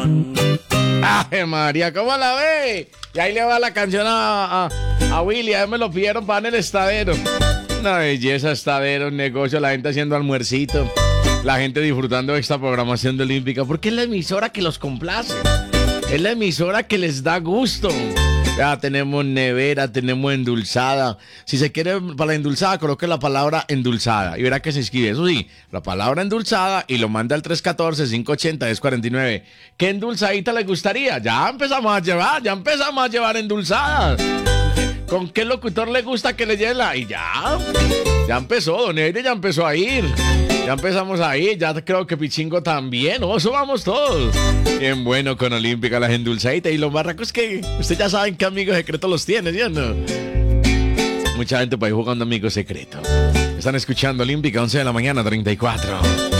Ay, María, ¿cómo la ve? Y ahí le va la canción a Willy, a mí me lo pidieron para en el estadero. Una belleza, estadero, un negocio, la gente haciendo almuercito, la gente disfrutando de esta programación de Olímpica, porque es la emisora que los complace, es la emisora que les da gusto. Ya tenemos nevera, tenemos endulzada. Si se quiere para la endulzada, coloque la palabra endulzada y verá que se escribe. Eso sí, la palabra endulzada y lo manda al 314-580-1049. ¿Qué endulzadita le gustaría? Ya empezamos a llevar endulzadas. ¿Con qué locutor le gusta que le lleve la? Y ya empezó, Don Eire ya empezó a ir. Ya empezamos ahí, ya creo que Pichingo también. Eso vamos todos. Bien bueno con Olímpica, las endulzaditas. Y los barracos que usted ya saben qué amigos secretos los tiene, ¿sí o no? Mucha gente por ahí jugando amigos secretos. Están escuchando Olímpica, 11 de la mañana, 34.